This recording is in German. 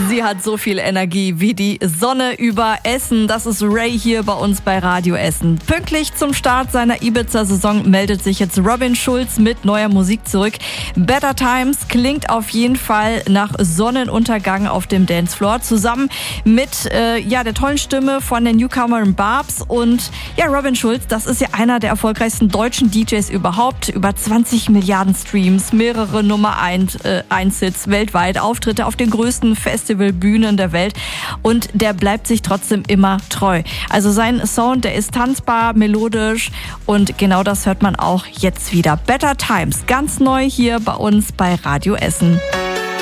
Sie hat so viel Energie wie die Sonne über Essen. Das ist Ray hier bei uns bei Radio Essen. Pünktlich zum Start seiner Ibiza-Saison meldet sich jetzt Robin Schulz mit neuer Musik zurück. Better Times klingt auf jeden Fall nach Sonnenuntergang auf dem Dancefloor. Zusammen mit der tollen Stimme von der Newcomerin Barbs. Und ja, Robin Schulz, das ist ja einer der erfolgreichsten deutschen DJs überhaupt. Über 20 Milliarden Streams, mehrere Nummer 1 Hits weltweit, Auftritte auf den größten Festivalbühnen der Welt, und der bleibt sich trotzdem immer treu. Also sein Sound, der ist tanzbar, melodisch, und genau das hört man auch jetzt wieder. Better Times, ganz neu hier bei uns bei Radio Essen.